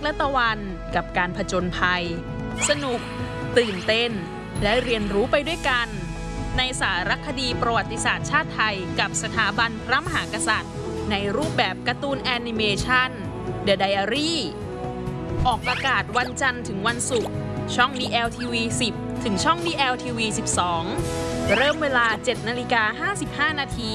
และตะวันกับการผจญภัยสนุกตื่นเต้นและเรียนรู้ไปด้วยกันในสารคดีประวัติศาสตร์ชาติไทยกับสถาบันพระมหากษัตริย์ในรูปแบบการ์ตูนแอนิเมชัน The Diary ออกอากาศวันจันทร์ถึงวันศุกร์ช่อง DLTV 10 ถึงช่อง DLTV 12 เริ่มเวลา 7:55 น.